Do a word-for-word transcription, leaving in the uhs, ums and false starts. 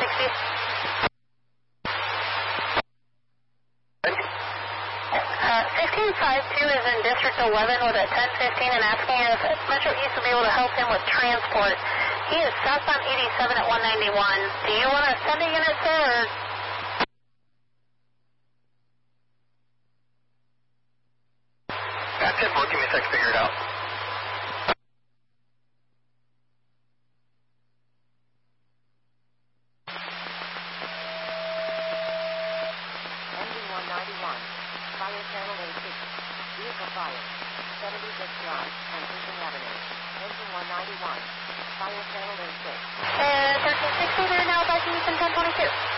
sixty. Uh, fifteen five two is in District eleven with a ten fifteen and asking if Metro East will be able to help him with transport. He is southbound eighty-seven at one ninety-one. Do you want to send a unit, sir, or? That's it, boy. Give me a sec to figure it out. Engine one ninety-one. Fire channel A six. Vehicle fire. seventy-six Drive, Transition Avenue. Engine one ninety-one. Fire channel A six. Uh, thirteen sixty, they're now back to Houston ten twenty-two.